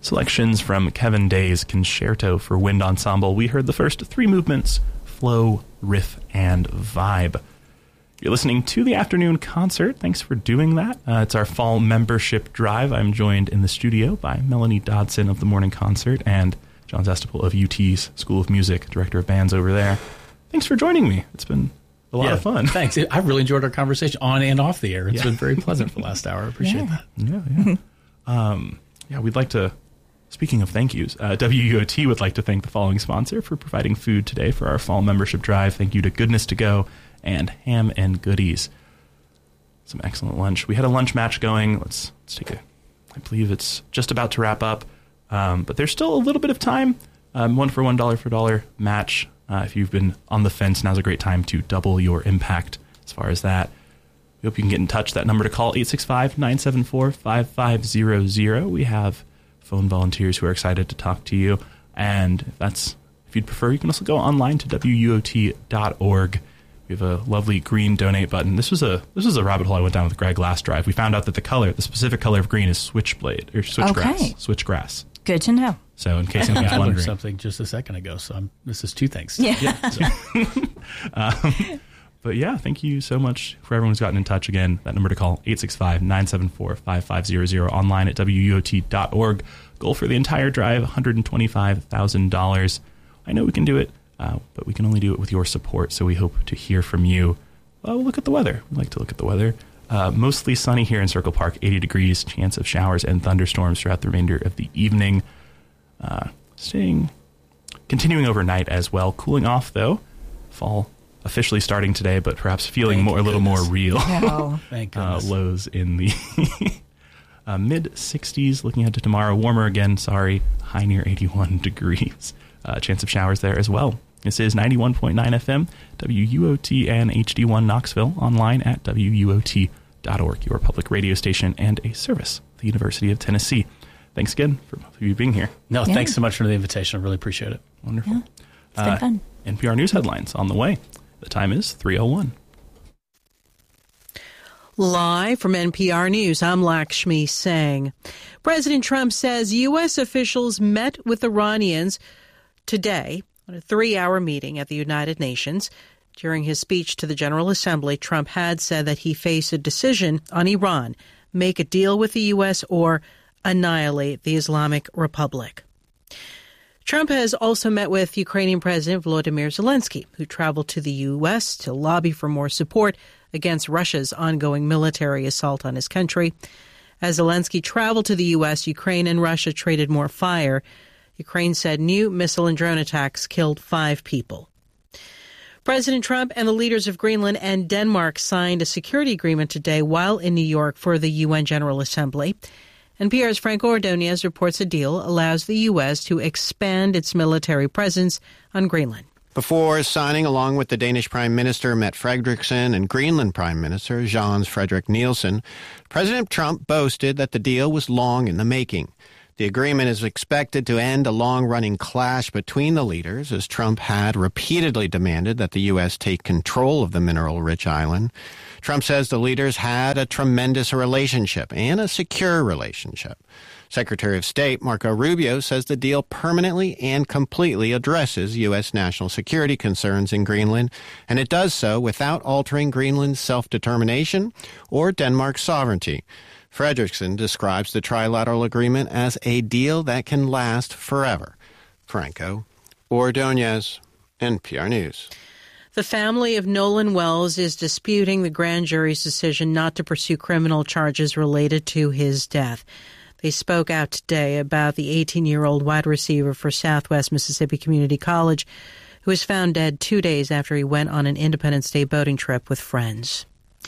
Selections from Kevin Day's Concerto for Wind Ensemble. We heard the first three movements, flow, riff, and vibe. You're listening to the afternoon concert. Thanks for doing that. It's our fall membership drive. I'm joined in the studio by Melanie Dodson of the Morning Concert and John Zestapel of UT's School of Music, director of bands over there. Thanks for joining me. It's been a lot of fun. Thanks. I've really enjoyed our conversation on and off the air. It's been very pleasant for the last hour. I appreciate that. Yeah, we'd like to, speaking of thank yous, WUOT would like to thank the following sponsor for providing food today for our fall membership drive. Thank you to Goodness to Go and Ham and Goodies. Some excellent lunch. We had a lunch match going. Let's take I believe it's just about to wrap up, but there's still a little bit of time. $1 for $1 for $1 match. If you've been on the fence, now's a great time to double your impact as far as that. We hope you can get in touch. That number to call, 865-974-5500. We have phone volunteers who are excited to talk to you. And if you'd prefer, you can also go online to wuot.org. We have a lovely green donate button. This was a rabbit hole I went down with Greg last drive. We found out that the specific color of green is switchgrass. Okay. Switchgrass. Good to know. So in case anyone's I learned wondering. something just a second ago, so this is two things. Yeah. But yeah, thank you so much for everyone who's gotten in touch again. That number to call, 865-974-5500, online at wuot.org. Goal for the entire drive, $125,000. I know we can do it, but we can only do it with your support, so we hope to hear from you. Well, we'll look at the weather. We like to look at the weather. Mostly sunny here in Circle Park, 80 degrees, chance of showers and thunderstorms throughout the remainder of the evening. Continuing overnight as well. Cooling off, though. Fall officially starting today, but perhaps feeling a little more real. Oh. Thank goodness. Lows in the mid-60s. Looking ahead to tomorrow, warmer again, high near 81 degrees. Chance of showers there as well. This is 91.9 FM, WUOT and HD1 Knoxville, online at wuot.org, your public radio station and a service of the University of Tennessee. Thanks again for both of you being here. No, thanks so much for the invitation. I really appreciate it. Wonderful. Yeah, it's been fun. NPR News headlines on the way. The time is 3:01. Live from NPR News, I'm Lakshmi Singh. President Trump says U.S. officials met with Iranians today on a 3-hour meeting at the United Nations. During his speech to the General Assembly, Trump had said that he faced a decision on Iran, make a deal with the U.S. or annihilate the Islamic Republic. Trump has also met with Ukrainian President Volodymyr Zelensky, who traveled to the U.S. to lobby for more support against Russia's ongoing military assault on his country. As Zelensky traveled to the U.S., Ukraine and Russia traded more fire. Ukraine said new missile and drone attacks killed 5 people. President Trump and the leaders of Greenland and Denmark signed a security agreement today while in New York for the UN General Assembly. NPR's Franco Ordonez reports the deal allows the U.S. to expand its military presence on Greenland. Before signing, along with the Danish Prime Minister Mette Frederiksen and Greenland Prime Minister Jens Frederik Nielsen, President Trump boasted that the deal was long in the making. The agreement is expected to end a long-running clash between the leaders, as Trump had repeatedly demanded that the U.S. take control of the mineral-rich island. Trump says the leaders had a tremendous relationship and a secure relationship. Secretary of State Marco Rubio says the deal permanently and completely addresses U.S. national security concerns in Greenland, and it does so without altering Greenland's self-determination or Denmark's sovereignty. Frederiksen describes the trilateral agreement as a deal that can last forever. Franco Ordonez, NPR News. The family of Nolan Wells is disputing the grand jury's decision not to pursue criminal charges related to his death. They spoke out today about the 18-year-old wide receiver for Southwest Mississippi Community College, who was found dead 2 days after he went on an Independence Day boating trip with friends.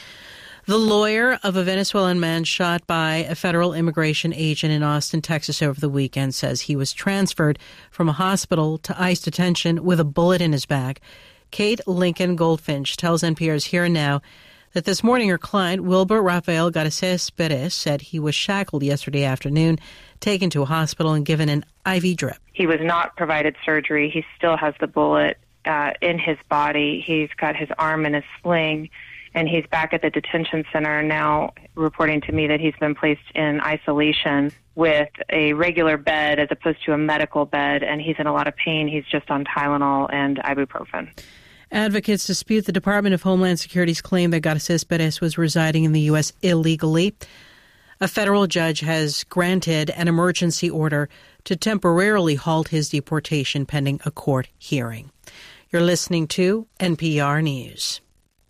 The lawyer of a Venezuelan man shot by a federal immigration agent in Austin, Texas over the weekend says he was transferred from a hospital to ICE detention with a bullet in his back. Kate Lincoln Goldfinch tells NPR's Here and Now that this morning her client, Wilbur Rafael Garces Perez, said he was shackled yesterday afternoon, taken to a hospital and given an IV drip. He was not provided surgery. He still has the bullet in his body. He's got his arm in a sling, and he's back at the detention center now, reporting to me that he's been placed in isolation with a regular bed as opposed to a medical bed, and he's in a lot of pain. He's just on Tylenol and ibuprofen. Advocates dispute the Department of Homeland Security's claim that Garces Perez was residing in the U.S. illegally. A federal judge has granted an emergency order to temporarily halt his deportation pending a court hearing. You're listening to NPR News.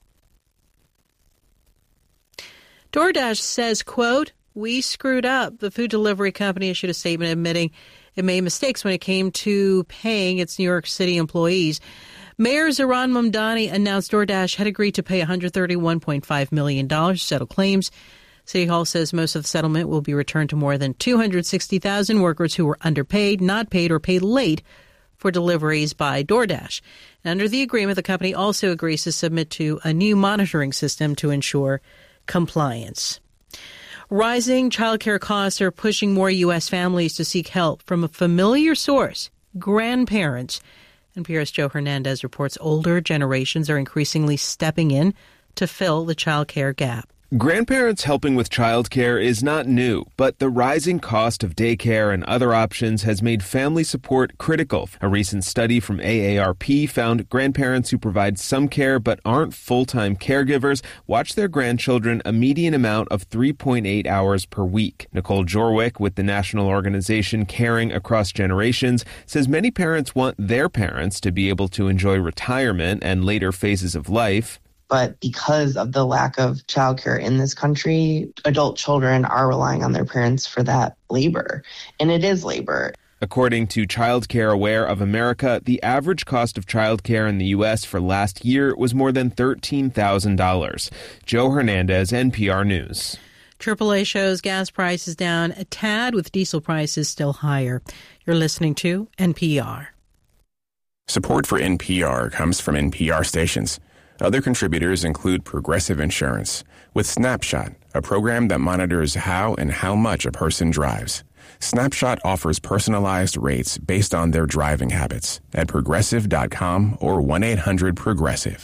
DoorDash says, quote, "We screwed up." The food delivery company issued a statement admitting it made mistakes when it came to paying its New York City employees. Mayor Zohran Mamdani announced DoorDash had agreed to pay $131.5 million to settle claims. City Hall says most of the settlement will be returned to more than 260,000 workers who were underpaid, not paid, or paid late for deliveries by DoorDash. And under the agreement, the company also agrees to submit to a new monitoring system to ensure compliance. Rising childcare costs are pushing more U.S. families to seek help from a familiar source, grandparents. NPR's Joe Hernandez reports older generations are increasingly stepping in to fill the childcare gap. Grandparents helping with childcare is not new, but the rising cost of daycare and other options has made family support critical. A recent study from AARP found grandparents who provide some care but aren't full-time caregivers watch their grandchildren a median amount of 3.8 hours per week. Nicole Jorwick with the national organization Caring Across Generations says many parents want their parents to be able to enjoy retirement and later phases of life. But because of the lack of childcare in this country, adult children are relying on their parents for that labor. And it is labor. According to Child Care Aware of America, the average cost of childcare in the U.S. for last year was more than $13,000. Joe Hernandez, NPR News. AAA shows gas prices down a tad with diesel prices still higher. You're listening to NPR. Support for NPR comes from NPR stations. Other contributors include Progressive Insurance, with Snapshot, a program that monitors how and how much a person drives. Snapshot offers personalized rates based on their driving habits at Progressive.com or 1-800-PROGRESSIVE.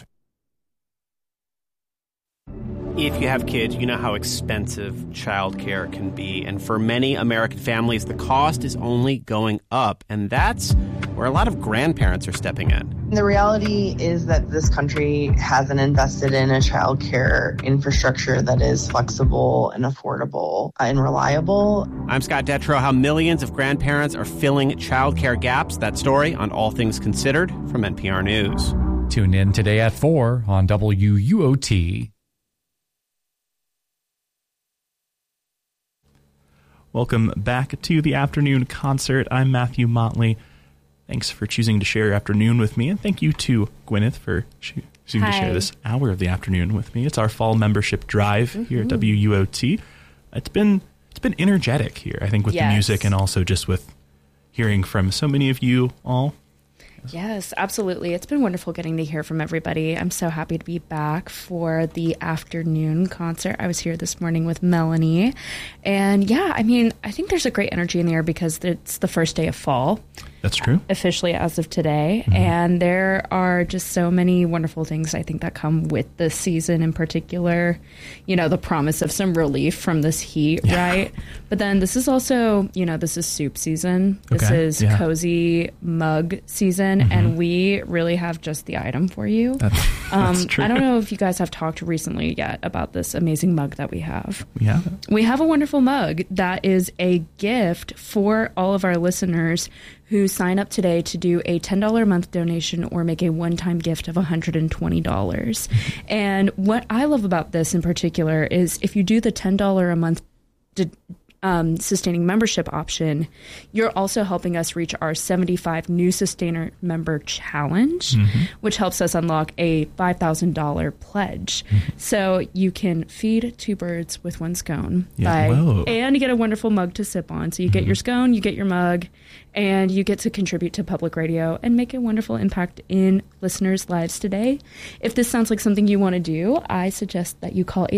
If you have kids, you know how expensive childcare can be. And for many American families, the cost is only going up. And that's where a lot of grandparents are stepping in. The reality is that this country hasn't invested in a childcare infrastructure that is flexible and affordable and reliable. I'm Scott Detrow. How millions of grandparents are filling childcare gaps. That story on All Things Considered from NPR News. Tune in today at 4 on WUOT. Welcome back to the afternoon concert. I'm Matthew Motley. Thanks for choosing to share your afternoon with me, and thank you to Gwyneth for choosing to share this hour of the afternoon with me. It's our fall membership drive here at WUOT. It's been energetic here, I think, with the music and also just with hearing from so many of you all. Yes, absolutely. It's been wonderful getting to hear from everybody. I'm so happy to be back for the afternoon concert. I was here this morning with Melanie. And yeah, I mean, I think there's a great energy in the air because it's the first day of fall. That's true. Officially as of today. Mm-hmm. And there are just so many wonderful things, I think, that come with this season in particular. You know, the promise of some relief from this heat, right? But then this is also, you know, this is soup season. This is cozy mug season. Mm-hmm. And we really have just the item for you. That's true. I don't know if you guys have talked recently yet about this amazing mug that we have. We have. We have a wonderful mug that is a gift for all of our listeners who sign up today to do a $10 a month donation or make a one-time gift of $120. And what I love about this in particular is if you do the $10 a month sustaining membership option, you're also helping us reach our 75 new sustainer member challenge, which helps us unlock a $5,000 pledge. So you can feed two birds with one scone, and you get a wonderful mug to sip on. So you get your scone, you get your mug, and you get to contribute to public radio and make a wonderful impact in listeners' lives today. If this sounds like something you want to do, I suggest that you call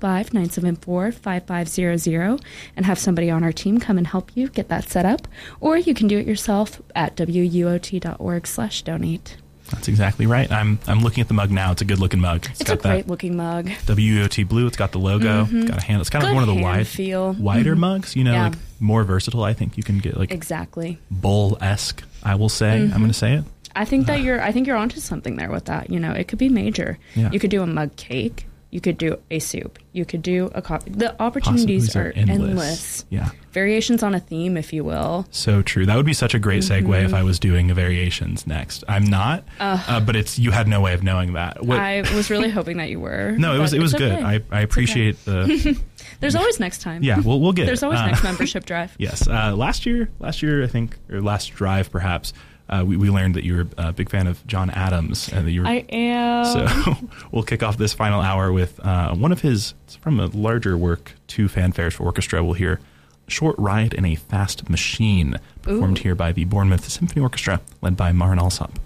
865-974-5500 and have somebody on our team come and help you get that set up. Or you can do it yourself at WUOT.org/donate. That's exactly right. I'm looking at the mug now. It's a good looking mug. It's a great looking mug. WEOT blue. It's got the logo. Mm-hmm. It's got a handle. It's kind of good one of the wider mm-hmm. mugs. You know, like more versatile. I think you can get like exactly bowl-esque. I will say. Mm-hmm. I'm going to say it. I think that you're onto something there with that. You know, it could be major. Yeah. You could do a mug cake. You could do a soup. You could do a coffee. The opportunities are endless. Yeah. Variations on a theme, if you will. So true. That would be such a great segue if I was doing a variations next. I'm not, but you had no way of knowing that. I was really hoping that you were. No, it was good. Okay. I appreciate the. There's always next time. Yeah, we'll get. There's always next membership drive. Yes. Last year I think, or last drive perhaps. We learned that you were a big fan of John Adams. And that you were, I am. So we'll kick off this final hour with one of his, it's from a larger work, 2 fanfares for orchestra. We'll hear Short Ride in a Fast Machine, performed here by the Bournemouth Symphony Orchestra, led by Maren Alsop.